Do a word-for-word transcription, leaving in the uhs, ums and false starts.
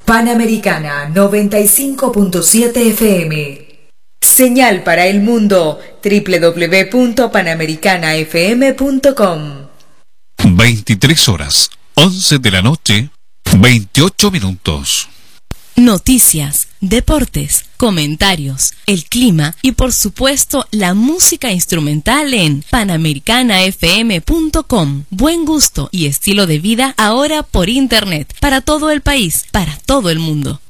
Panamericana noventa y cinco punto siete F M. Señal para el mundo doble u doble u doble u punto panamericana f m punto com. veintitrés horas, once de la noche, veintiocho minutos. Noticias, deportes, comentarios, el clima y por supuesto la música instrumental en panamericana f m punto com. Buen gusto y estilo de vida ahora por internet, para todo el país, para todo el mundo.